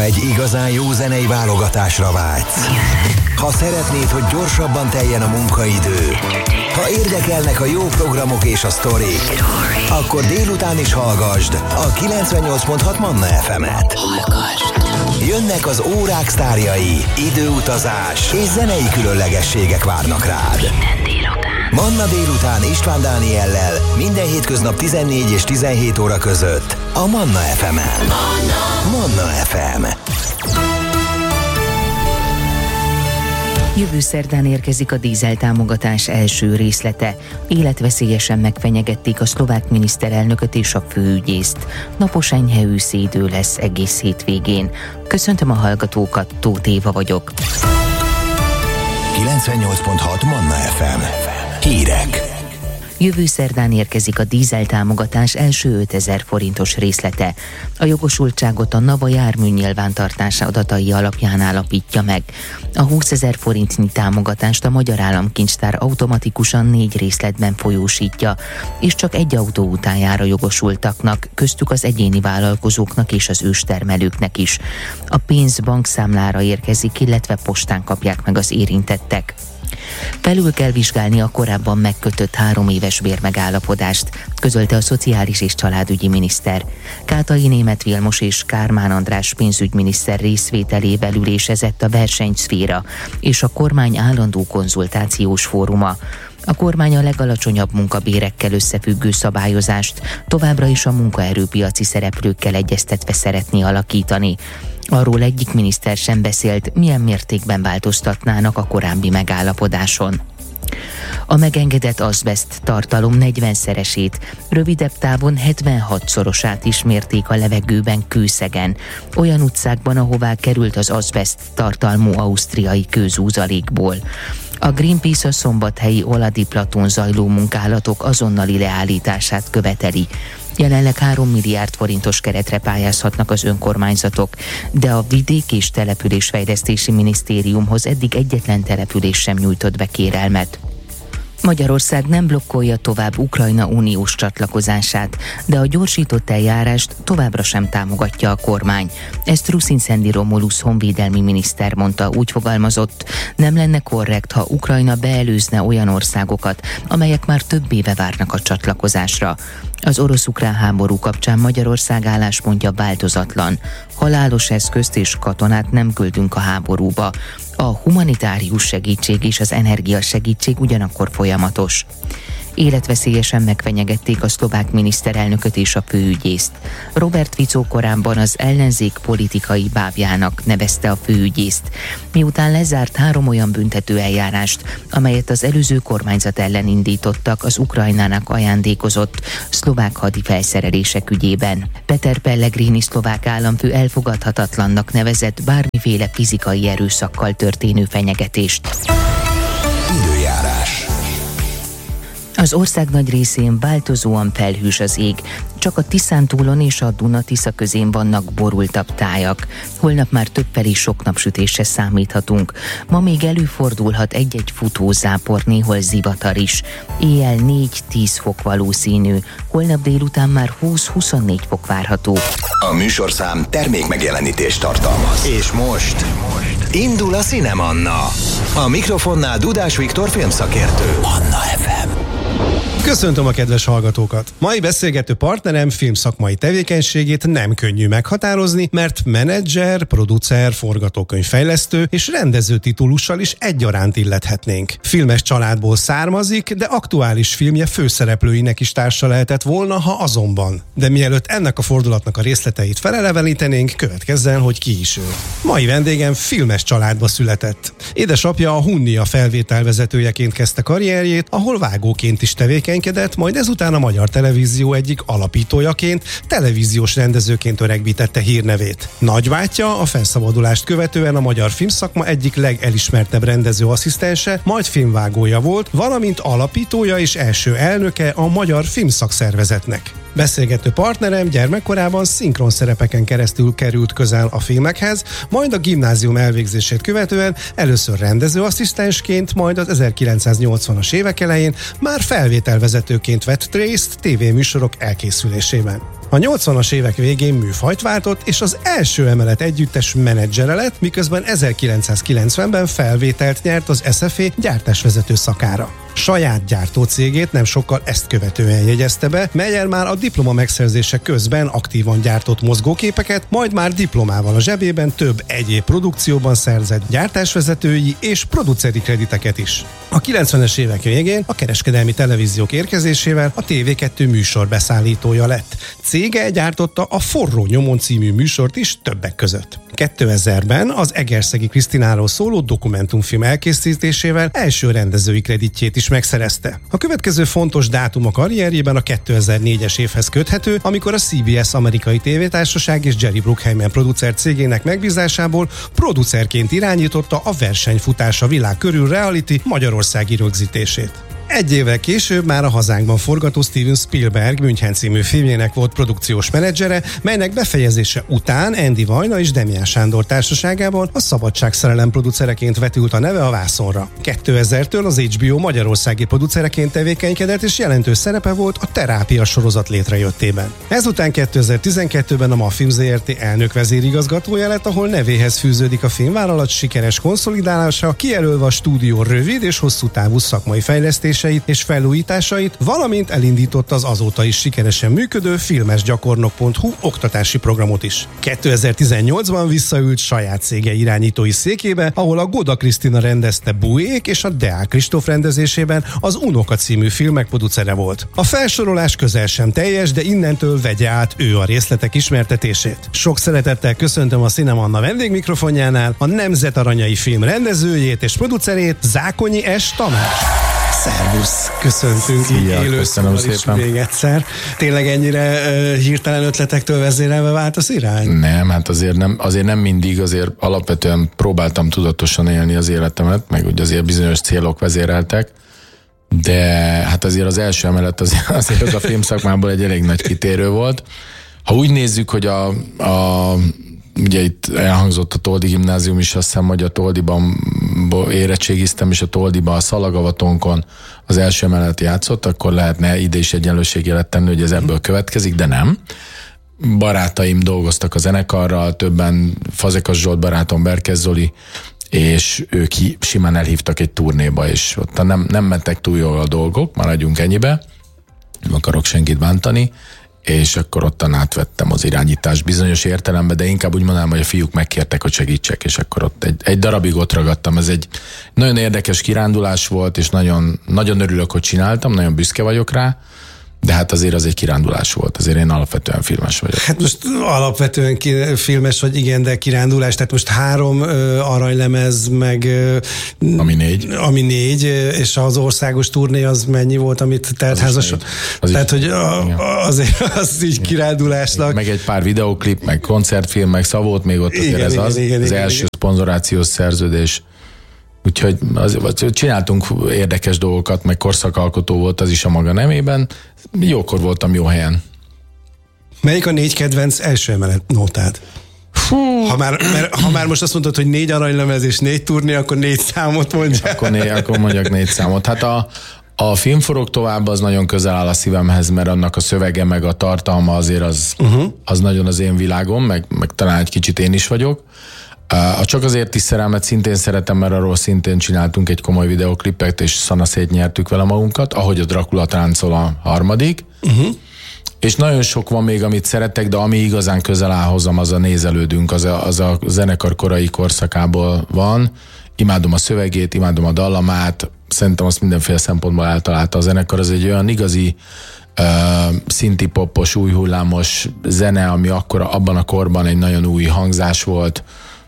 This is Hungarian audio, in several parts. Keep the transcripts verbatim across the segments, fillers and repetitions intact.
Egy igazán jó zenei válogatásra vágysz. Ha szeretnéd, hogy gyorsabban teljen a munkaidő, ha érdekelnek a jó programok és a sztorik, akkor délután is hallgasd a kilencvennyolc pont hat Manna ef emet. Jönnek az órák sztárjai, időutazás és zenei különlegességek várnak rád. Manna délután István Dániellel minden hétköznap tizennégy és tizenhét óra között a Manna ef emen. Manna ef em. Jövő szerdán érkezik a dízeltámogatás első részlete. Életveszélyesen megfenyegették a szlovák miniszterelnököt és a főügyészt. Napos enyhe őszi idő lesz egész hétvégén. Köszöntöm a hallgatókat, Tóth Éva vagyok. kilencvennyolc pont hat Manna ef em. Hírek. Jövő szerdán érkezik a dízeltámogatás első ötezer forintos részlete. A jogosultságot a NAVA jármű nyilvántartása adatai alapján állapítja meg. A húszezer forintnyi támogatást a Magyar Államkincstár automatikusan négy részletben folyósítja, és csak egy autó utájára jogosultaknak, köztük az egyéni vállalkozóknak és az őstermelőknek is. A pénz bankszámlára érkezik, illetve postán kapják meg az érintettek. Felül kell vizsgálni a korábban megkötött három éves bérmegállapodást, közölte a szociális és családügyi miniszter. Kátai Németh Vilmos és Kármán András pénzügyminiszter részvételével ülésezett a versenyszféra és a kormány állandó konzultációs fóruma. A kormány a legalacsonyabb munkabérekkel összefüggő szabályozást továbbra is a munkaerőpiaci szereplőkkel egyeztetve szeretné alakítani. Arról egyik miniszter sem beszélt, milyen mértékben változtatnának a korábbi megállapodáson. A megengedett azbeszt tartalom negyvenszeresét, rövidebb távon hetvenhatszorosát is mérték a levegőben Kőszegen, olyan utcákban, ahová került az azbeszt tartalmú ausztriai kőzúzalékból. A Greenpeace a szombathelyi Oladi Platón zajló munkálatok azonnali leállítását követeli. Jelenleg három milliárd forintos keretre pályázhatnak az önkormányzatok, de a Vidék- és Településfejlesztési Minisztériumhoz eddig egyetlen település sem nyújtott be kérelmet. Magyarország nem blokkolja tovább Ukrajna uniós csatlakozását, de a gyorsított eljárást továbbra sem támogatja a kormány. Ezt Ruszinszendi Romulusz honvédelmi miniszter mondta, úgy fogalmazott, nem lenne korrekt, ha Ukrajna beelőzne olyan országokat, amelyek már több éve várnak a csatlakozásra. Az orosz-ukrán háború kapcsán Magyarország álláspontja változatlan. Halálos eszközt és katonát nem küldünk a háborúba. A humanitárius segítség és az energiasegítség ugyanakkor folyamatos. Életveszélyesen megfenyegették a szlovák miniszterelnököt és a főügyészt. Robert Fico korábban az ellenzék politikai bábjának nevezte a főügyészt, miután lezárt három olyan büntető eljárást, amelyet az előző kormányzat ellen indítottak az Ukrajnának ajándékozott szlovák hadi felszerelések ügyében. Peter Pellegrini szlovák államfő elfogadhatatlannak nevezett bármiféle fizikai erőszakkal történő fenyegetést. Időjárás. Az ország nagy részén változóan felhős az ég, csak a Tiszántúlon és a Duna-Tisza közén vannak borultabb tájak. Holnap már többfelé sok napsütésre számíthatunk. Ma még előfordulhat egy-egy futózápor, néhol zivatar is. Éjjel négy-tíz fok valószínű, holnap délután már húsz-huszonnégy fok várható. A műsorszám termék megjelenítést tartalmaz. És most indul a Cinemanna. A mikrofonnál Dudás Viktor filmszakértő. Manna ef em. Köszöntöm a kedves hallgatókat! Mai beszélgető partnerem filmszakmai tevékenységét nem könnyű meghatározni, mert menedzser, producer, forgatókönyvfejlesztő és rendező titulussal is egyaránt illethetnénk. Filmes családból származik, de aktuális filmje főszereplőinek is társa lehetett volna, ha azonban. De mielőtt ennek a fordulatnak a részleteit felelevenítenénk, következzen, hogy ki is ő. Mai vendégem filmes családba született. Édesapja a Hunnia felvételvezetőjeként kezdte karrierjét, ahol vágóként is tevékenykedett, majd ezután a Magyar Televízió egyik alapítójaként, televíziós rendezőként öregbítette hírnevét. Nagybátyja a felszabadulást követően a magyar filmszakma egyik legelismertebb rendezőasszisztense, majd filmvágója volt, valamint alapítója és első elnöke a Magyar Filmszakszervezetnek. Beszélgető partnerem gyermekkorában szinkron szerepeken keresztül került közel a filmekhez, majd a gimnázium elvégzését követően először rendezőasszisztensként, majd az ezerkilencszáznyolcvanas évek elején már felvételvezetőként vett részt tévéműsorok elkészülésében. A nyolcvanas évek végén műfajt váltott, és az első emelet együttes menedzsere lett, miközben ezerkilencszázkilencvenben felvételt nyert az es ef é gyártásvezető szakára. Saját gyártócégét nem sokkal ezt követően jegyezte be, mellyel már a diploma megszerzése közben aktívan gyártott mozgóképeket, majd már diplomával a zsebében több egyéb produkcióban szerzett gyártásvezetői és produceri krediteket is. A kilencvenes évek végén a kereskedelmi televíziók érkezésével a té vé kettő műsor beszállítója lett. Cége gyártotta a Forró nyomon című műsort is többek között. kétezerben az Egerszegi Krisztináról szóló dokumentumfilm elkészítésével első rendezői kreditjét is megszerezte. A következő fontos dátum a karrierjében a kétezer-négyes évhez köthető, amikor a cé bé es amerikai tévétársaság és Jerry Bruckheimer producer cégének megbízásából producerként irányította a Versenyfutás a világ körül reality magyarországi rögzítését. Egy évvel később már a hazánkban forgató Steven Spielberg München című filmjének volt produkciós menedzsere, melynek befejezése után Andy Vajna és Demián Sándor társaságában a Szabadságszerelem producereként vetült a neve a vászonra. kétezertől az há bé o magyarországi producereként tevékenykedett, és jelentős szerepe volt a Terápia sorozat létrejöttében. Ezután kétezer-tizenkettőben a Mafilm zé er té elnök vezérigazgatója lett, ahol nevéhez fűződik a filmvállalat sikeres konszolidálása, kijelölve a stúdió rövid és hosszú távú szakmai fejlesztés és felújításait, valamint elindította az azóta is sikeresen működő filmesgyakornok pont hu oktatási programot is. kétezer-tizennyolcban visszaült saját cége irányítói székébe, ahol a Goda Krisztina rendezte Bujék és a Deák Kristóf rendezésében az Unoka című filmek producere volt. A felsorolás közel sem teljes, de innentől vegye át ő a részletek ismertetését. Sok szeretettel köszöntöm a Cinemanna vendégmikrofonjánál a Nemzet Aranyai film rendezőjét és producerét, Zákonyi S. Tamás. Szervusz, köszöntünk Szia, élőszóval is még egyszer. Tényleg ennyire uh, hirtelen ötletektől vezérelve vált az irány? Nem, hát azért nem, azért nem mindig, azért alapvetően próbáltam tudatosan élni az életemet, meg ugye azért bizonyos célok vezéreltek, de hát azért az első emelet azért, azért az a filmszakmából egy elég nagy kitérő volt. Ha úgy nézzük, hogy a, a ugye itt elhangzott a Toldi gimnázium is, azt hiszem, hogy a Toldiban érettségiztem, és a Toldiban a Szalagavatonkon az első emelet játszott, akkor lehetne ide is egyenlőségjelet tenni, hogy ez ebből következik, de nem. Barátaim dolgoztak a zenekarral, többen Fazekas Zsolt barátom, Berkes Zoli, és ők simán elhívtak egy turnéba, és ott nem, nem mentek túl jól a dolgok, maradjunk ennyibe, nem akarok senkit bántani, és akkor ottan átvettem az irányítást bizonyos értelemben, de inkább úgy mondanám, hogy a fiúk megkértek, hogy segítsek, és akkor ott egy, egy darabig ott ragadtam. Ez egy nagyon érdekes kirándulás volt, és nagyon, nagyon örülök, hogy csináltam, nagyon büszke vagyok rá, de hát azért az egy kirándulás volt, azért én alapvetően filmes vagyok. Hát most alapvetően ki, filmes vagy, igen, de kirándulás, tehát most három ö, aranylemez, meg... Ö, ami négy. Ami négy, és az országos turné az mennyi volt, amit teltházas... Tehát, hogy a, azért az így kirándulásnak... Meg egy pár videóklip, meg koncertfilm, meg Szabót, még ott igen, ez igen, az, igen, az igen, első igen. szponzorációs szerződés. Úgyhogy az, csináltunk érdekes dolgokat, meg korszakalkotó volt az is a maga nemében. Jókor voltam jó helyen. Melyik a négy kedvenc első emelet nótád? Ha már, mert, ha már most azt mondtad, hogy négy aranylemez és négy turné, akkor négy számot mondjál. Akkor, né, akkor mondjak négy számot. Hát a, a Film forog tovább az nagyon közel áll a szívemhez, mert annak a szövege meg a tartalma azért az, uh-huh. az nagyon az én világom, meg, meg talán egy kicsit én is vagyok. A Csak azért is szerelmet szintén szeretem, mert arról szintén csináltunk egy komoly videoklipet, és szanaszét nyertük vele magunkat, ahogy a Dracula táncol a harmadik. Uh-huh. És nagyon sok van még, amit szeretek, de ami igazán közel áll hozzám, az a Nézelődünk, az a, az a zenekar korai korszakából van. Imádom a szövegét, imádom a dallamát, szerintem azt mindenféle szempontból eltalálta a zenekar. Az egy olyan igazi uh, szinti-popos, új hullámos zene, ami akkor abban a korban egy nagyon új hangzás volt.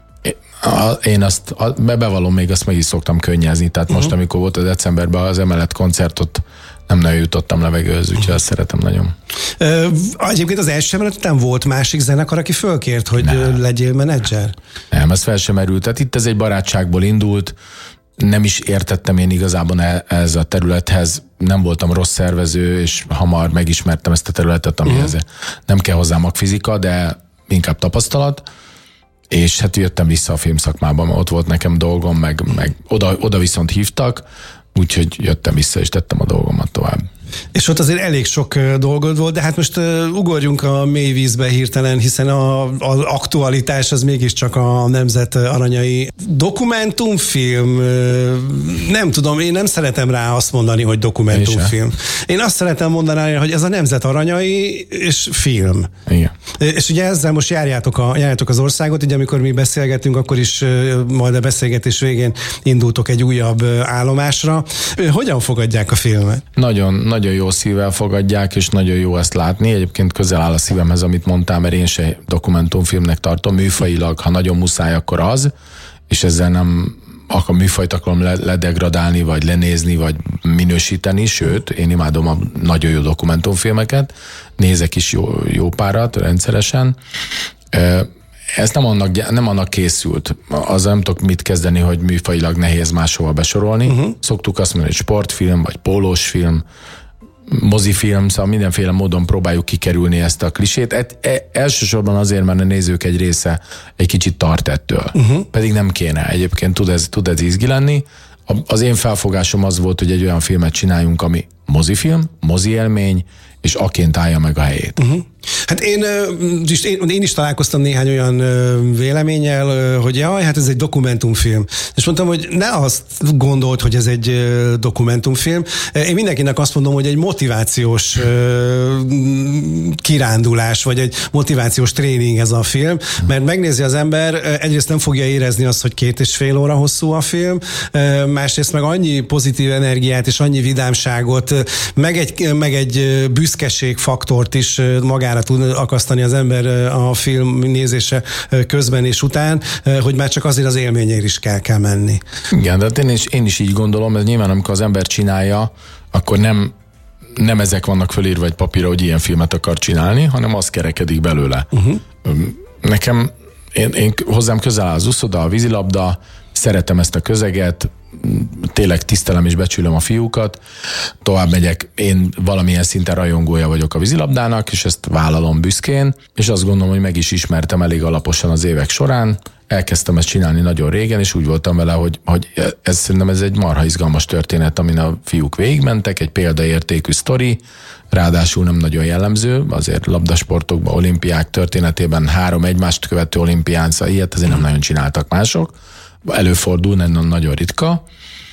Én azt, bevallom, még azt meg is szoktam könnyezni, tehát uh-huh. most, amikor volt a decemberben az emelet koncertot, nem nagyon jutottam levegőhöz, úgyhogy uh-huh. azt szeretem nagyon. Ö, egyébként az első emelet után volt másik zenekar, aki fölkért, hogy nem. legyél menedzser? Nem, ez fel sem merült. Tehát itt ez egy barátságból indult, nem is értettem én igazából ez a területhez, nem voltam rossz szervező, és hamar megismertem ezt a területet, amihez uh-huh. nem kell hozzá magfizika, de inkább tapasztalat. És hát jöttem vissza a filmszakmában, ott volt nekem dolgom, meg, meg oda, oda viszont hívtak, úgyhogy jöttem vissza, és tettem a dolgomat tovább. És ott azért elég sok dolgod volt, de hát most uh, ugorjunk a mély vízbe hirtelen, hiszen a, az aktualitás az mégiscsak a Nemzet Aranyai. Dokumentumfilm, uh, nem tudom, én nem szeretem rá azt mondani, hogy dokumentumfilm. Én azt szeretem mondani, hogy ez a Nemzet Aranyai és film. Igen. És ugye ezzel most járjátok, a, járjátok az országot, ugye amikor mi beszélgetünk, akkor is majd a beszélgetés végén indultok egy újabb állomásra. Hogyan fogadják a filmet? Nagyon, nagyon jó szívvel fogadják, és nagyon jó ezt látni. Egyébként közel áll a szívemhez, amit mondtál, mert én se dokumentumfilmnek tartom. Műfajilag, ha nagyon muszáj, akkor az, és ezzel nem a műfajt akarom ledegradálni, vagy lenézni, vagy minősíteni, sőt, én imádom a nagyon jó dokumentumfilmeket, nézek is jó, jó párat rendszeresen. Ez nem annak, nem annak készült. Azzal nem tudok mit kezdeni, hogy műfajilag nehéz máshova besorolni. Uh-huh. Szoktuk azt mondani, hogy sportfilm, vagy pólós film, mozifilm, szóval mindenféle módon próbáljuk kikerülni ezt a klisét. E, e, elsősorban azért, mert a nézők egy része egy kicsit tart ettől. Uh-huh. Pedig nem kéne. Egyébként tud ez, tud ez izgi lenni. Az én felfogásom az volt, hogy egy olyan filmet csináljunk, ami mozifilm, mozi élmény, és aként állja meg a helyét. Uh-huh. Hát én, én, én is találkoztam néhány olyan véleménnyel, hogy jaj, hát ez egy dokumentumfilm. És mondtam, hogy ne azt gondolt, hogy ez egy dokumentumfilm. Én mindenkinek azt mondom, hogy egy motivációs kirándulás, vagy egy motivációs tréning ez a film, mert megnézi az ember, egyrészt nem fogja érezni azt, hogy két és fél óra hosszú a film, másrészt meg annyi pozitív energiát és annyi vidámságot, meg egy, meg egy büszkeségfaktort is magára tud akasztani az ember a film nézése közben és után, hogy már csak azért az élményért is kell, kell menni. Igen, de én is, én is így gondolom, ez nyilván amikor az ember csinálja, akkor nem, nem ezek vannak fölírva egy papírra, hogy ilyen filmet akar csinálni, hanem az kerekedik belőle. Uh-huh. Nekem, én, én hozzám közel áll az úszoda, a vízilabda, szeretem ezt a közeget, tényleg tisztelem és becsülöm a fiúkat, tovább megyek, én valamilyen szinten rajongója vagyok a vízilabdának, és ezt vállalom büszkén, és azt gondolom, hogy meg is ismertem elég alaposan az évek során, elkezdtem ezt csinálni nagyon régen, és úgy voltam vele, hogy, hogy ez szerintem ez egy marha izgalmas történet, amin a fiúk végigmentek, egy példaértékű sztori, ráadásul nem nagyon jellemző, azért labdasportokban, olimpiák történetében három egymást követő olimpián, szóval ilyet azért nem nagyon csináltak mások, előfordul, nem nagyon ritka,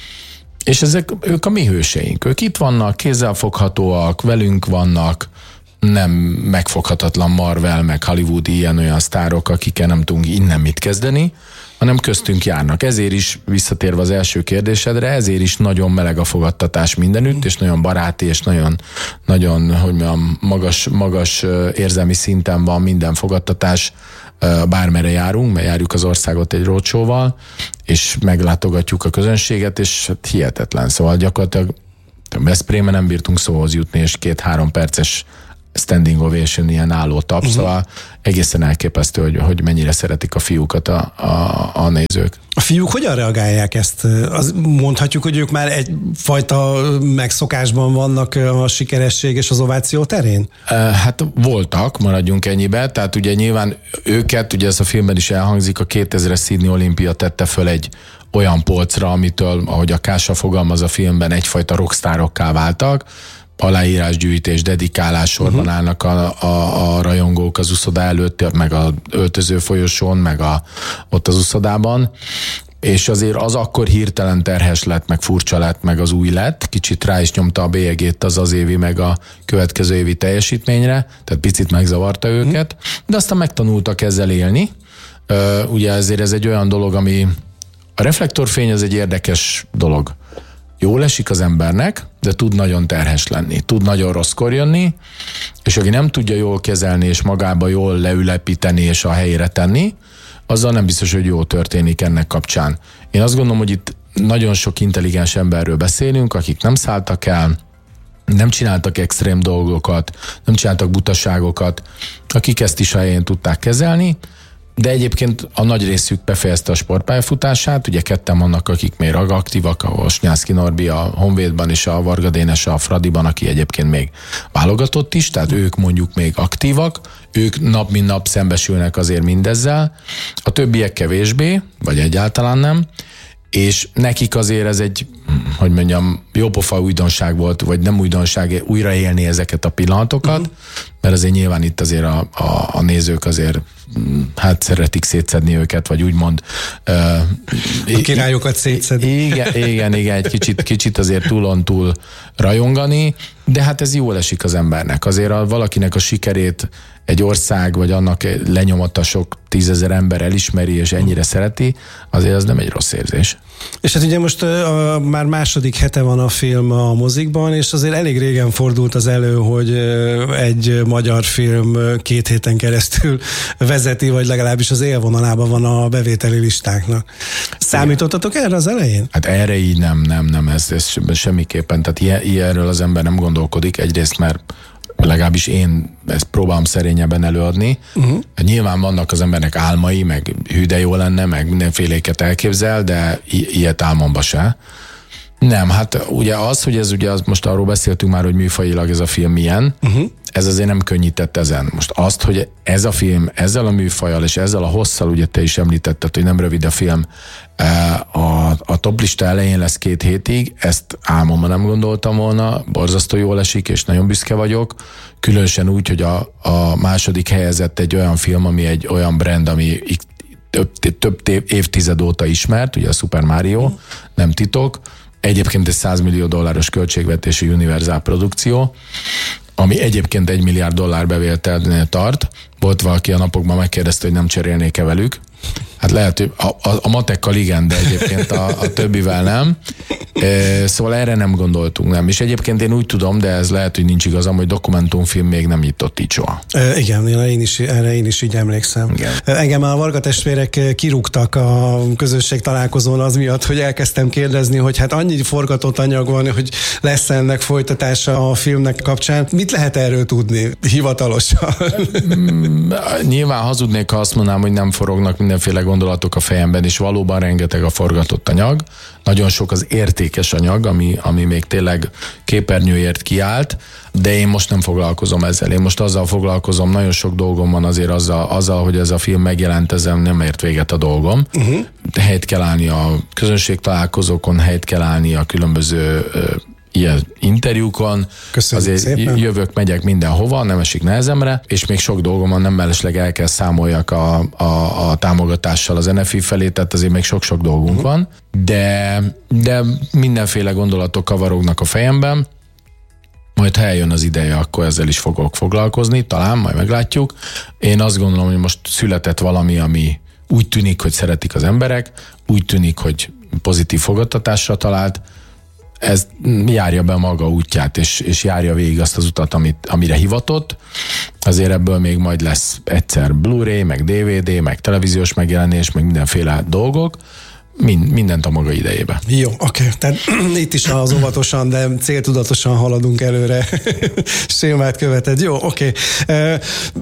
és ezek, ők a mi hőseink. Ők itt vannak, kézzelfoghatóak, velünk vannak, nem megfoghatatlan Marvel, meg hollywoodi ilyen-olyan sztárok, akikkel nem tudunk innen mit kezdeni, hanem köztünk járnak. Ezért is, visszatérve az első kérdésedre, ezért is nagyon meleg a fogadtatás mindenütt, és nagyon baráti, és nagyon, nagyon hogy mondjam, magas, magas érzelmi szinten van minden fogadtatás, bármerre járunk, mert járjuk az országot egy roadshow-val, és meglátogatjuk a közönséget, és hát hihetetlen. Szóval gyakorlatilag Veszprémben nem bírtunk szóhoz jutni, és két-három perces standing ovation, ilyen álló tap, uh-huh. Szóval egészen elképesztő, hogy, hogy mennyire szeretik a fiúkat a, a, a nézők. A fiúk hogyan reagálják ezt? Az mondhatjuk, hogy ők már egyfajta megszokásban vannak a sikeresség és az ováció terén? Hát voltak, maradjunk ennyibe, tehát ugye nyilván őket, ugye ez a filmben is elhangzik, a kétezres Sydney olimpia tette föl egy olyan polcra, amitől, ahogy a Kása fogalmaz a filmben, egyfajta rockstárokká váltak, aláírásgyűjtés, dedikálás sorban uh-huh. állnak a, a, a rajongók az uszoda előtt, meg az öltöző folyosón, meg a, ott az uszodában, és azért az akkor hirtelen terhes lett, meg furcsa lett, meg az új lett, kicsit rá is nyomta a bélyegét az az évi, meg a következő évi teljesítményre, tehát picit megzavarta őket, uh-huh. de aztán megtanultak ezzel élni. Uh, ugye ezért ez egy olyan dolog, ami a reflektorfény az egy érdekes dolog. Jól esik az embernek, de tud nagyon terhes lenni, tud nagyon rosszkor jönni, és aki nem tudja jól kezelni, és magába jól leülepíteni, és a helyére tenni, azzal nem biztos, hogy jól történik ennek kapcsán. Én azt gondolom, hogy itt nagyon sok intelligens emberről beszélünk, akik nem szálltak el, nem csináltak extrém dolgokat, nem csináltak butaságokat, akik ezt is a helyén tudták kezelni, de egyébként a nagy részük befejezte a sportpályafutását, ugye ketten vannak, akik még aktívak, a Snyászki Norbi a Honvédban és a Varga Dénes a Fradiban, aki egyébként még válogatott is, tehát ők mondjuk még aktívak, ők nap mint nap szembesülnek azért mindezzel, a többiek kevésbé, vagy egyáltalán nem, és nekik azért ez egy, hogy mondjam, jópofa újdonság volt, vagy nem újdonság, újraélni ezeket a pillanatokat, uh-huh. mert azért nyilván itt azért a, a, a nézők azért hát szeretik szétszedni őket, vagy úgymond uh, a királyokat szétszedni. Igen, igen, igen, egy kicsit, kicsit azért túlon túl rajongani, de hát ez jól esik az embernek. Azért a, valakinek a sikerét egy ország, vagy annak lenyomata sok tízezer ember elismeri, és ennyire szereti, azért az nem egy rossz érzés. És hát ugye most uh, már második hete van a film a mozikban, és azért elég régen fordult az elő, hogy uh, egy magyar film két héten keresztül vezeti, vagy legalábbis az élvonalában van a bevételi listáknak. Számítottatok erre az elején? Hát erre így nem, nem, nem, ez, ez semmiképpen. Tehát ilyen, ilyenről az ember nem gondolkodik. Egyrészt, mert legalábbis én ezt próbálom szerényebben előadni. Uh-huh. Nyilván vannak az embernek álmai, meg hű, de jó lenne, meg mindenféléket elképzel, de i- ilyet álmomba se. Nem, hát ugye az, hogy ez ugye az, most arról beszéltünk már, hogy műfajilag ez a film milyen, uh-huh. ez azért nem könnyített ezen. Most azt, hogy ez a film ezzel a műfajjal és ezzel a hosszal, ugye te is említetted, hogy nem rövid a film, a, a toplista elején lesz két hétig, ezt álmomban nem gondoltam volna, borzasztó jól esik, és nagyon büszke vagyok, különösen úgy, hogy a, a második helyezett egy olyan film, ami egy olyan brand, ami több, több évtized óta ismert, ugye a Super Mario, uh-huh. nem titok, egyébként egy száz millió dolláros költségvetésű Universal produkció, ami egyébként egy milliárd dollár bevételnél tart. Volt valaki a napokban megkérdezte, hogy nem cserélnék-e velük. Hát lehet, hogy a, a, a matekkal igen, de egyébként a, a többivel nem. E, szóval erre nem gondoltunk, nem. És egyébként én úgy tudom, de ez lehet, hogy nincs igazam, hogy dokumentumfilm még nem nyitott így soha. E, igen, én is, erre én is így emlékszem. Igen. Engem a Varga testvérek kirúgtak a közösség találkozón az miatt, hogy elkezdtem kérdezni, hogy hát annyi forgatott anyag van, hogy lesz ennek folytatása a filmnek kapcsán. Mit lehet erről tudni hivatalosan? Nyilván hazudnék, ha azt mondanám, hogy nem forognak mindenféle gondolatok a fejemben, és valóban rengeteg a forgatott anyag. Nagyon sok az értékes anyag, ami, ami még tényleg képernyőért kiállt, de én most nem foglalkozom ezzel. Én most azzal foglalkozom, nagyon sok dolgom van azért azzal, azzal hogy ez a film megjelent, ezzel nem ért véget a dolgom. Uh-huh. Helyt kell állni a közönségtalálkozókon, helyt kell állni a különböző ilyen interjúkon. Köszönjük azért szépen. Jövök, megyek mindenhova, nem esik nehezemre, és még sok dolgom van, nem mellesleg el kell számoljak a, a, a támogatással az en ef i felé, tehát azért még sok-sok dolgunk uh-huh. van, de, de mindenféle gondolatok kavarognak a fejemben, majd ha eljön az ideje, akkor ezzel is fogok foglalkozni, talán, majd meglátjuk. Én azt gondolom, hogy most született valami, ami úgy tűnik, hogy szeretik az emberek, úgy tűnik, hogy pozitív fogadtatásra talált, ez járja be maga útját, és, és járja végig azt az utat, amit, amire hivatott. Azért ebből még majd lesz egyszer Blu-ray, meg dé vé dé, meg televíziós megjelenés, meg mindenféle dolgok. Mind, mindent a maga idejébe. Jó, oké. Okay. Tehát itt is az óvatosan, de céltudatosan haladunk előre. Sémát követed. Jó, oké. Okay.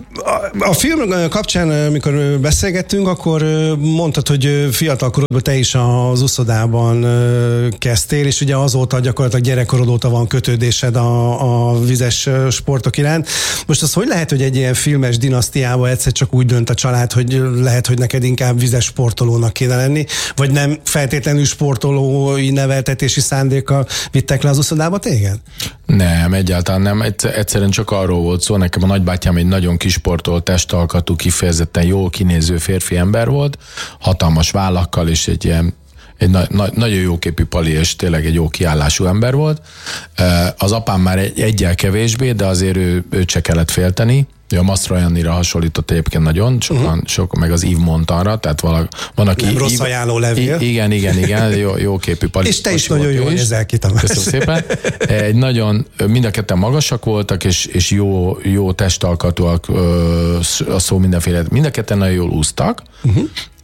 A film kapcsán, mikor beszélgettünk, akkor mondtad, hogy fiatal korodban te is az uszodában kezdtél, és ugye azóta gyakorlatilag gyerekkorod óta van kötődésed a, a vizes sportok iránt. Most az hogy lehet, hogy egy ilyen filmes dinasztiában egyszer csak úgy dönt a család, hogy lehet, hogy neked inkább vizes sportolónak kéne lenni, vagy nem feltétlenül sportolói neveltetési szándékkal vittek le az uszodába téged? Nem, egyáltalán nem. Egyszerűen csak arról volt szó. Nekem a nagybátyám egy nagyon kisportolt, testalkatú, kifejezetten jól kinéző férfi ember volt, hatalmas vállakkal, és egy ilyen egy na- na- nagyon jóképű pali, és tényleg egy jó kiállású ember volt. Az apám már egy, egyel kevésbé, de azért ő, őt se kellett félteni. Ő a Maszra Jannira hasonlított egyébként nagyon, sokan, uh-huh. sok, meg az Yves Montanra, tehát valaki, van, aki... Nem rossz ajánló levél. Igen, igen, igen, jó, jó képű pali. És te is nagyon jól nézel ki, Tamás. Köszönöm szépen. Egy nagyon, mind a ketten magasak voltak, és, és jó, jó testalkatúak, a szó mindenféle, mind a ketten nagyon jól úsztak, uh-huh.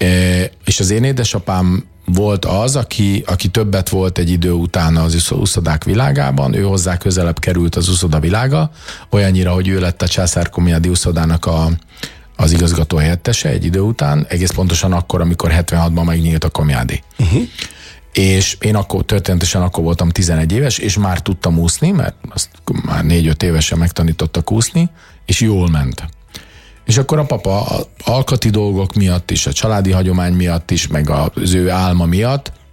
és az én édesapám volt az, aki, aki többet volt egy idő után az uszodák világában, ő hozzá közelebb került az uszoda világa, olyannyira, hogy ő lett a Császár Komjádi uszodának a, az igazgató helyettese egy idő után, egész pontosan akkor, amikor hetvenhatban megnyílt a Komjádi. Uh-huh. És én akkor, történetesen akkor voltam tizenegy éves, és már tudtam úszni, mert azt már négy-öt évesen megtanítottak úszni, és jól ment. És akkor a papa alkati dolgok miatt is, a családi hagyomány miatt is, meg az ő álma miatt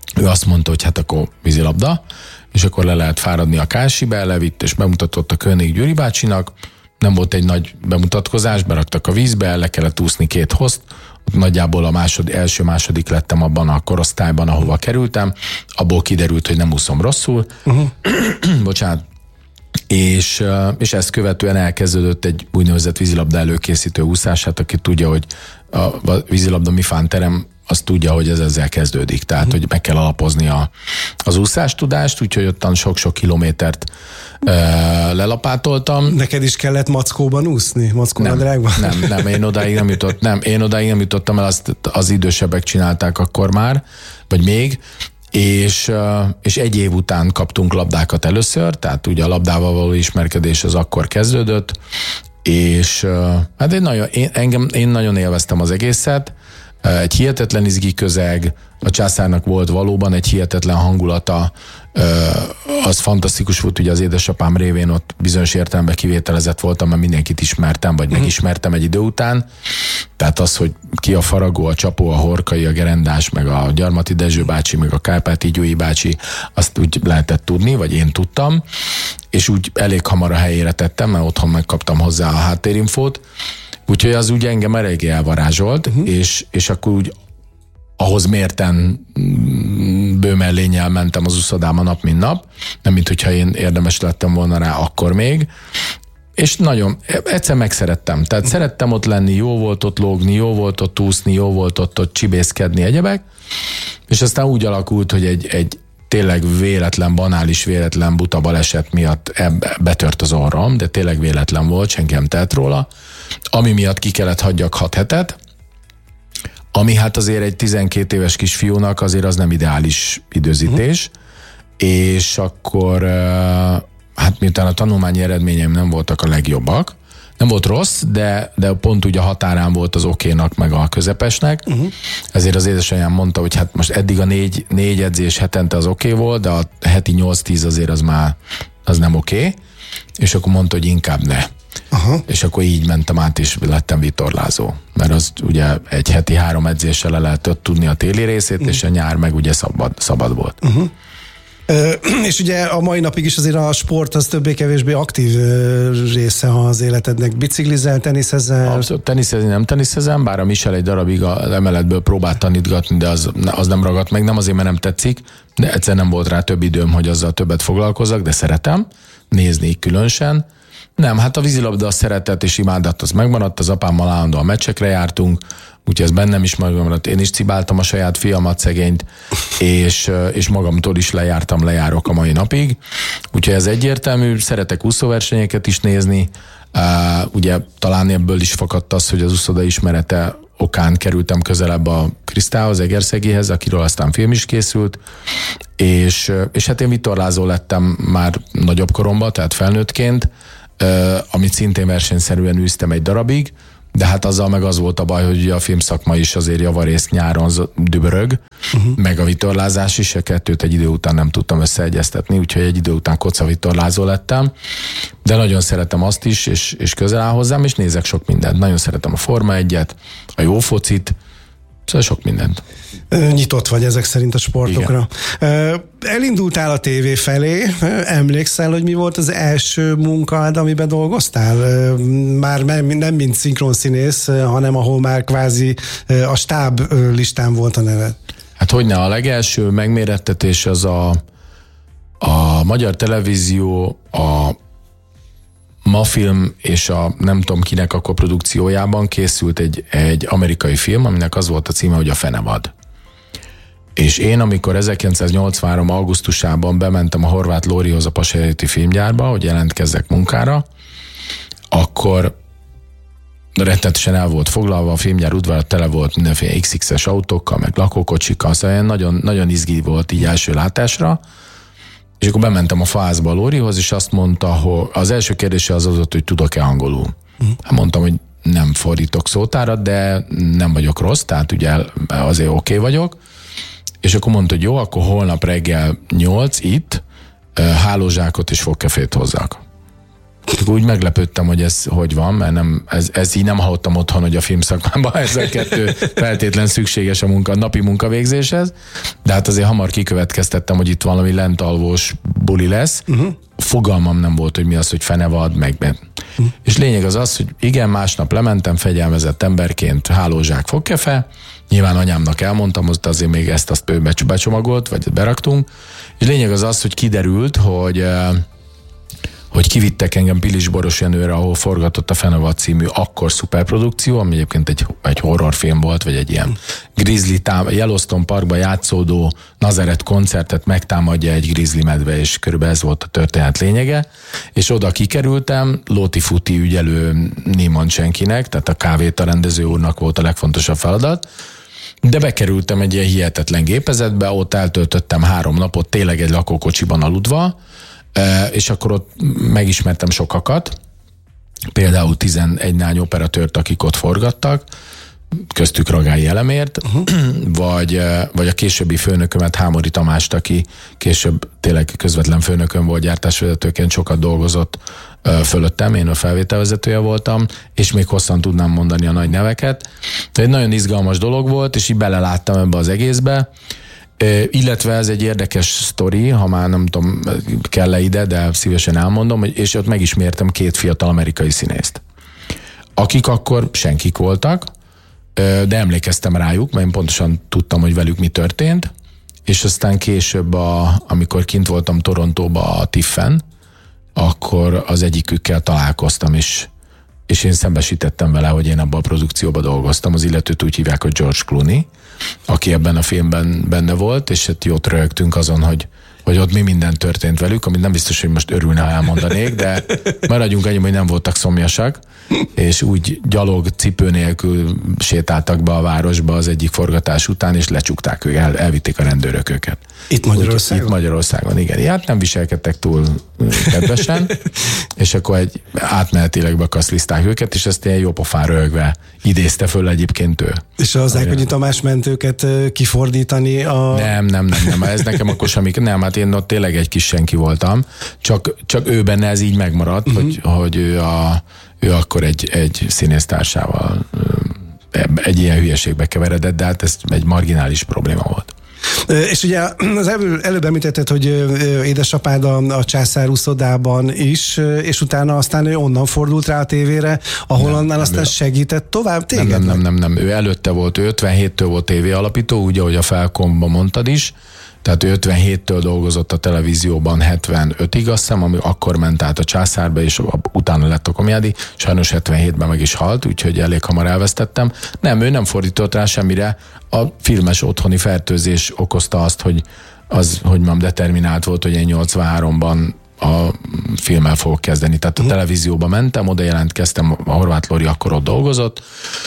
ő azt mondta, hogy hát akkor vízilabda, és akkor le lehet fáradni a Kásibe, levitt és bemutatott a König Gyuri bácsinak, nem volt egy nagy bemutatkozás, beraktak a vízbe, le kellett úszni két hozt, nagyjából a másod, első-második lettem abban a korosztályban, ahova kerültem, abból kiderült, hogy nem úszom rosszul, uh-huh. bocsánat, és, és ezt követően elkezdődött egy úgynevezett vízilabda előkészítő úszás, hát aki tudja, hogy a vízilabda mifánterem, azt tudja, hogy ez ezzel kezdődik. Tehát, uh-huh. hogy meg kell alapozni a, az úszástudást, úgyhogy ottan sok-sok kilométert e, lelapátoltam. Neked is kellett mackóban úszni? Mackónadrágban? Nem, nem, nem, én odáig nem jutott, nem, én odáig nem jutottam el, azt az idősebbek csinálták akkor már, vagy még, és, és egy év után kaptunk labdákat először, tehát ugye a labdával való ismerkedés az akkor kezdődött, és hát én nagyon, én, engem, én nagyon élveztem az egészet, egy hihetetlen izgi közeg, a Császárnak volt valóban egy hihetetlen hangulata, az fantasztikus volt, ugye az édesapám révén ott bizonyos értelemben kivételezett voltam, mert mindenkit ismertem, vagy megismertem egy idő után, tehát az, hogy ki a Faragó, a Csapó, a Horkai, a Gerendás, meg a Gyarmati Dezső bácsi, meg a Kárpáti Győi bácsi, azt úgy lehetett tudni, vagy én tudtam, és úgy elég hamar a helyére tettem, mert otthon megkaptam hozzá a háttérinfót, úgyhogy az úgy engem eléggé elvarázsolt, uh-huh. és, és akkor úgy ahhoz mérten bőmellénnyel mentem az úszodáma nap, mint nap, nem mint hogyha én érdemes lettem volna rá akkor még, és nagyon, egyszer megszerettem. Tehát uh-huh. szerettem ott lenni, jó volt ott lógni, jó volt ott úszni, jó volt ott, ott csibészkedni, egyebek, és aztán úgy alakult, hogy egy, egy tényleg véletlen, banális, véletlen buta baleset miatt betört az orrom, de tényleg véletlen volt, senki nem telt róla, ami miatt ki kellett hagyjak hat hetet, ami hát azért egy tizenkét éves kisfiúnak azért az nem ideális időzítés, uh-huh. és akkor hát miután a tanulmányi eredményeim nem voltak a legjobbak, nem volt rossz, de, de pont úgy a határán volt az okénak meg a közepesnek, uh-huh. ezért az édesanyám mondta, hogy hát most eddig a négy, négy edzés hetente az oké volt, de a heti nyolc-tíz azért az már az nem oké, és akkor mondta, hogy inkább ne. Aha. És akkor így mentem át, és lettem vitorlázó. Mert az ugye egy heti három edzéssel le lehetett tudni a téli részét, uh-huh. és a nyár meg ugye szabad, szabad volt. Uh-huh. Ö, és ugye a mai napig is azért a sport az többé-kevésbé aktív része az életednek. Biciklizel, teniszezel? Abszolút, teniszezni nem teniszezem, bár a Michel egy darabig az emeletből próbált tanítgatni, de az, az nem ragadt meg, nem azért, mert nem tetszik, de egyszer nem volt rá több időm, hogy azzal többet foglalkozzak, de szeretem nézni különösen. Nem, hát a vízilabda a szeretet és imádat az megmaradt, az apámmal állandóan meccsekre jártunk, úgyhogy ez bennem is megmaradt. Én is cibáltam a saját fiamat, szegényt, és, és magamtól is lejártam, lejárok a mai napig. Úgyhogy ez egyértelmű, szeretek úszóversenyeket is nézni. Uh, ugye talán ebből is fakadt az, hogy az úszoda ismerete okán kerültem közelebb a Krisztához, Egerszegéhez, akiről aztán film is készült, és, és hát én vitorlázó lettem már nagyobb koromban, tehát felnőttként, Uh, amit szintén versenyszerűen űztem egy darabig, de hát azzal meg az volt a baj, hogy a filmszakma is azért javarészt nyáron dübörög, uh-huh. meg a vitorlázás is, a kettőt egy idő után nem tudtam összeegyeztetni, úgyhogy egy idő után kocavitorlázó lettem, de nagyon szeretem azt is, és, és közel áll hozzám, és nézek sok mindent. Nagyon szeretem a Forma egyet, a jó focit, szóval sok mindent. Nyitott vagy ezek szerint a sportokra. Igen. Elindultál a tévé felé, emlékszel, hogy mi volt az első munkád, amiben dolgoztál? Már nem mint szinkronszínész, hanem ahol már kvázi a stáb listán volt a neved. Hát hogyne, a legelső megmérettetés az a, a Magyar Televízió, a Mafilm és a nem tudom kinek a koprodukciójában készült egy, egy amerikai film, aminek az volt a címe, hogy A Fenevad. És én, amikor ezerkilencszáznyolcvanhárom augusztusában bementem a Horváth Lórihoz a Passaréti filmgyárba, hogy jelentkezzek munkára, akkor rettenetesen el volt foglalva, a filmgyár udvara tele volt mindenféle iksz iksz-es autókkal, meg lakókocsikkal, szóval nagyon, nagyon izgi volt így első látásra, és akkor bementem a Faházba a Lórihoz, és azt mondta, hogy az első kérdése az az, hogy tudok-e angolul. Uh-huh. Mondtam, hogy nem fordítok szótárat, de nem vagyok rossz, tehát ugye azért oké okay vagyok. És akkor mondta, hogy jó, akkor holnap reggel nyolc itt hálózsákot és fogkefét hozzak. Úgy meglepődtem, hogy ez hogy van, mert nem, ez, ez így nem hallottam otthon, hogy a filmszakmában ez a kettő feltétlen szükséges a munka, a napi munkavégzéshez, de hát azért hamar kikövetkeztettem, hogy itt valami lentalvós buli lesz. Uh-huh. Fogalmam nem volt, hogy mi az, hogy fenevad, meg... Uh-huh. És lényeg az az, hogy igen, másnap lementem fegyelmezett emberként, hálózsák, fogkefe, nyilván anyámnak elmondtam, hogy azért még ezt-azt becsomagolt, vagy beraktunk, és lényeg az az, hogy kiderült, hogy hogy kivittek engem Pilisboros Jenőre, ahol forgatott a Fenevad című akkor szuperprodukció, ami egyébként egy, egy horrorfilm volt, vagy egy ilyen grizzly tám- Yellowstone Parkban játszódó Nazaret koncertet megtámadja egy grizzly medve, és körülbelül ez volt a történet lényege, és oda kikerültem, Lóti Futi ügyelő Némon senkinek, tehát a kávét a rendező úrnak volt a legfontosabb feladat, de bekerültem egy ilyen hihetetlen gépezetbe, ott eltöltöttem három napot tényleg egy lakókocsiban aludva, és akkor ott megismertem sokakat, például tizenegy nány operatőrt, akik ott forgattak, köztük Ragályi Elemért, uh-huh. vagy, vagy a későbbi főnökömet, Hámori Tamást, aki később tényleg közvetlen főnökön volt, gyártásvezetőként sokat dolgozott fölöttem, én a felvételvezetője voltam, és még hosszan tudnám mondani a nagy neveket. Tehát egy nagyon izgalmas dolog volt, és így beleláttam ebbe az egészbe, illetve ez egy érdekes sztori, ha már nem tudom, kell-e ide, de szívesen elmondom, és ott megismertem két fiatal amerikai színészt, akik akkor senkik voltak, de emlékeztem rájuk, mert én pontosan tudtam, hogy velük mi történt, és aztán később, a, amikor kint voltam Torontóba a tiffen, akkor az egyikükkel találkoztam, és, és én szembesítettem vele, hogy én abban a produkcióban dolgoztam, az illetőt úgy hívják, hogy George Clooney, aki ebben a filmben benne volt, és hát jót röhögtünk azon, hogy, hogy ott mi minden történt velük, amit nem biztos, hogy most örülne, ha elmondanék, de maradjunk annyi, hogy nem voltak szomjasak, és úgy gyalog, cipő nélkül sétáltak be a városba az egyik forgatás után, és lecsukták őket, el, elvitték a rendőrök őket. Itt Magyarországon? Itt Magyarországon, igen. Hát nem viselkedtek túl kedvesen, és akkor egy átmenetileg bekaszliszták őket, és ezt ilyen jópofán röhögve idézte föl egyébként ő. És az Ákonyi Tamás ment őket kifordítani a... Nem, nem, nem, nem, ez nekem akkor semmi, nem, hát én ott tényleg egy kis senki voltam, csak, csak ő benne ez így megmaradt, uh-huh. hogy, hogy ő, a, ő akkor egy, egy színésztársával egy ilyen hülyeségbe keveredett, de hát ez egy marginális probléma volt. És ugye az előbb, előbb említetted, hogy édesapád a, a Császár uszodában is, és utána aztán ő onnan fordult rá a tévére, ahol nem, annál nem, aztán ő, segített tovább téged? Nem, nem, nem, nem, ő előtte volt, ő ötvenhéttől volt tévéalapító, úgy, ahogy a Felkomban mondtad is, tehát ő ötvenhéttől dolgozott a televízióban hetvenötig, azt hiszem, ami akkor ment át a Császárba, és utána lett a Komjádi. Sajnos hetvenhétben meg is halt, úgyhogy elég hamar elvesztettem. Nem, ő nem fordított rá semmire. A filmes otthoni fertőzés okozta azt, hogy az, hogy mam determinált volt, hogy én nyolcvanháromban a filmmel fogok kezdeni. Tehát a televízióba mentem, oda jelentkeztem, a Horváth Lori akkor ott dolgozott,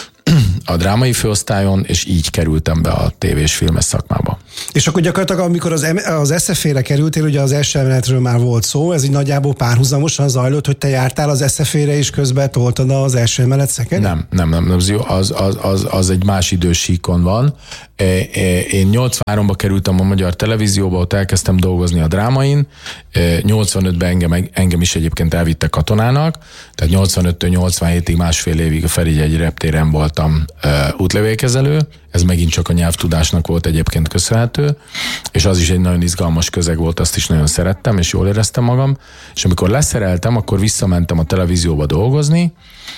a drámai főosztályon, és így kerültem be a tévés filmes szakmába. És akkor gyakorlatilag, amikor az, az es ef é-re kerültél, ugye az első emeletről már volt szó, ez így nagyjából párhuzamosan zajlott, hogy te jártál az es ef é-re, és közben toltad az első emelet szekeret? Nem, nem, nem, nem, az, az, az, az egy más idősíkon van. Én nyolcvanháromba kerültem a Magyar Televízióba, ott elkezdtem dolgozni a drámain, nyolcvanötben engem, engem is egyébként elvittek katonának, tehát nyolcvanöttől nyolcvanhétig másfél évig a Ferihegyi reptéren voltam útlevélkezelő, ez megint csak a nyelvtudásnak volt egyébként köszönhető, és az is egy nagyon izgalmas közeg volt, azt is nagyon szerettem, és jól éreztem magam, és amikor leszereltem, akkor visszamentem a televízióba dolgozni,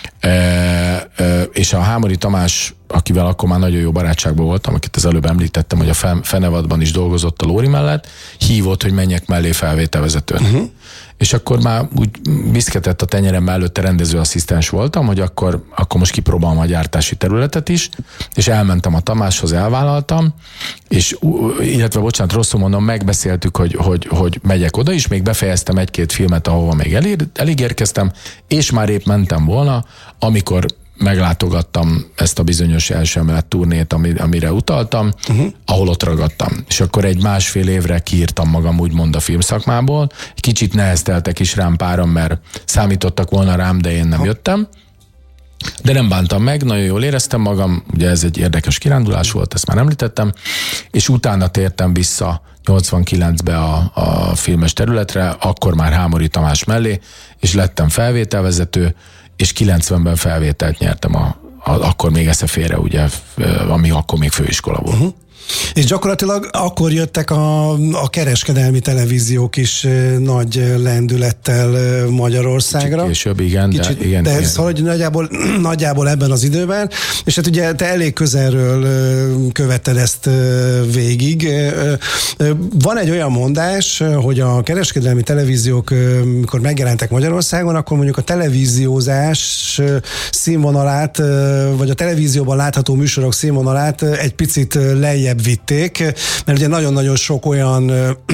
és a Hámori Tamás, akivel akkor már nagyon jó barátságban voltam, akit az előbb említettem, hogy a Fenevadban is dolgozott a Lóri mellett, hívott, hogy menjek mellé felvételvezetőnek. Uh-huh. És akkor már úgy viszketett a tenyerem, előtte rendezőasszisztens voltam, hogy akkor, akkor most kipróbálom a gyártási területet is, és elmentem a Tamáshoz, elvállaltam, és illetve, bocsánat, rosszul mondom, megbeszéltük, hogy, hogy, hogy megyek oda is, még befejeztem egy-két filmet, ahova még elér, elég érkeztem, és már épp mentem volna, amikor meglátogattam ezt a bizonyos első emelet turnét, amire utaltam, uh-huh. ahol ott ragadtam. És akkor egy másfél évre kiírtam magam úgymond a filmszakmából. Kicsit nehezteltek is rám páran, mert számítottak volna rám, de én nem jöttem. De nem bántam meg, nagyon jól éreztem magam, ugye ez egy érdekes kirándulás volt, ezt már említettem, és utána tértem vissza nyolcvankilencbe a, a filmes területre, akkor már Hámori Tamás mellé, és lettem felvételvezető, és kilencvenben felvételt nyertem a, a, akkor még es ef é-re, ugye, ami akkor még főiskola volt. Uh-huh. És gyakorlatilag akkor jöttek a, a kereskedelmi televíziók is nagy lendülettel Magyarországra. Kicsit később, igen. Kicsit, de igen, de igen. ez valahogy nagyjából, nagyjából ebben az időben, és hát ugye te elég közelről követted ezt végig. Van egy olyan mondás, hogy a kereskedelmi televíziók, mikor megjelentek Magyarországon, akkor mondjuk a televíziózás színvonalát, vagy a televízióban látható műsorok színvonalát egy picit lejjebb vitték, mert ugye nagyon-nagyon sok olyan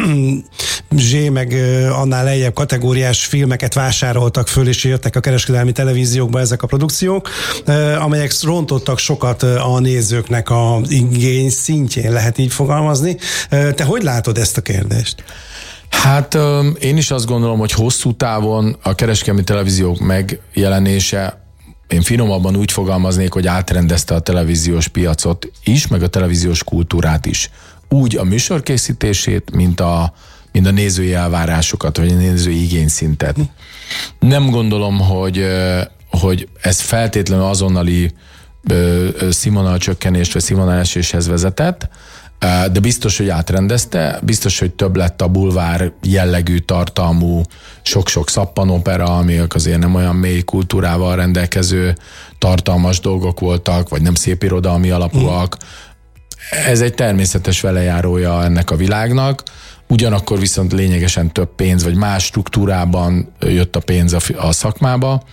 zsé, meg annál lejjebb kategóriás filmeket vásároltak föl, és jöttek a kereskedelmi televíziókba ezek a produkciók, amelyek rontottak sokat a nézőknek a igény szintjén, lehet így fogalmazni. Te hogy látod ezt a kérdést? Hát én is azt gondolom, hogy hosszú távon a kereskedelmi televíziók megjelenése, én finomabban úgy fogalmaznék, hogy átrendezte a televíziós piacot is, meg a televíziós kultúrát is. Úgy a műsorkészítését, mint a, mint a nézői elvárásokat, vagy a nézői igényszintet. Nem gondolom, hogy, hogy ez feltétlenül azonnali színvonalcsökkenést vagy színvonaleséshez vezetett, de biztos, hogy átrendezte, biztos, hogy több lett a bulvár jellegű, tartalmú, sok-sok szappanopera, amik azért nem olyan mély kultúrával rendelkező tartalmas dolgok voltak, vagy nem szépirodalmi alapúak. Ez egy természetes velejárója ennek a világnak, ugyanakkor viszont lényegesen több pénz, vagy más struktúrában jött a pénz a, a szakmába.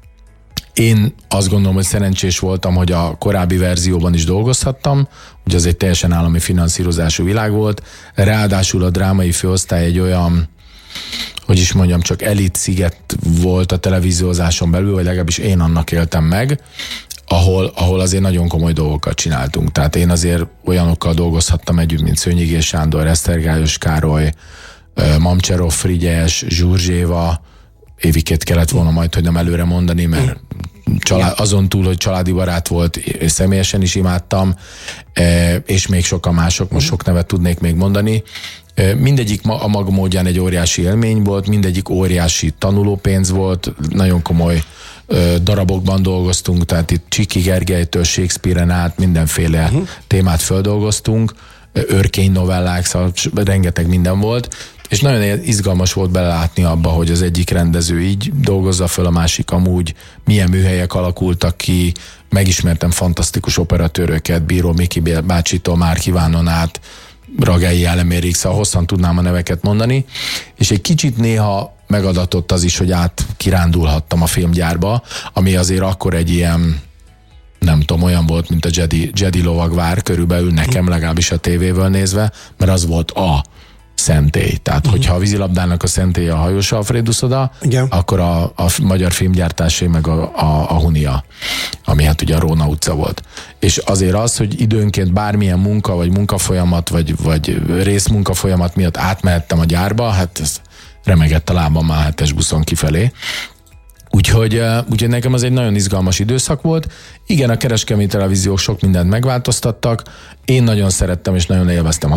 Én azt gondolom, hogy szerencsés voltam, hogy a korábbi verzióban is dolgozhattam, ugye az egy teljesen állami finanszírozású világ volt, ráadásul a drámai főosztály egy olyan, hogy is mondjam, csak elit sziget volt a televíziózáson belül, vagy legalábbis én annak éltem meg, ahol, ahol azért nagyon komoly dolgokat csináltunk. Tehát én azért olyanokkal dolgozhattam együtt, mint Szőnyegés Sándor, Esztergályos Károly, Mamcserov Frigyes, Zsurzséva, Évikét kellett volna majd, hogy nem előre mondani, mert család, azon túl, hogy családi barát volt, és személyesen is imádtam, és még sokan mások, most sok nevet tudnék még mondani. Mindegyik a maga módján egy óriási élmény volt, mindegyik óriási tanulópénz volt, nagyon komoly darabokban dolgoztunk, tehát itt Csiki Gergelytől Shakespeare-en át mindenféle uh-huh. témát földolgoztunk, örkény novellák, szóval rengeteg minden volt, és nagyon izgalmas volt belelátni abba, hogy az egyik rendező így dolgozza föl, a másik amúgy, milyen műhelyek alakultak ki, megismertem fantasztikus operatőröket, Bíró Miki bácsitól Márki Vánon át, Ragályi Elemérig, szóval hosszan tudnám a neveket mondani, és egy kicsit néha megadatott az is, hogy át kirándulhattam a filmgyárba, ami azért akkor egy ilyen, nem tudom, olyan volt, mint a Jedi, Jedi lovagvár körülbelül nekem, legalábbis a tévéből nézve, mert az volt a szentély. Tehát, uh-huh. hogyha a vízilabdának a szentélye a Hajós Alfrédusz oda, igen. akkor a, a magyar filmgyártásé meg a, a, a Hunia, ami hát ugye a Róna utca volt. És azért az, hogy időnként bármilyen munka, vagy munkafolyamat, vagy, vagy részmunkafolyamat miatt átmehettem a gyárba, hát ez remegett a lábam már hetes buszon kifelé. Úgyhogy, úgyhogy nekem az egy nagyon izgalmas időszak volt. Igen, a kereskedelmi televíziók sok mindent megváltoztattak. Én nagyon szerettem és nagyon élveztem a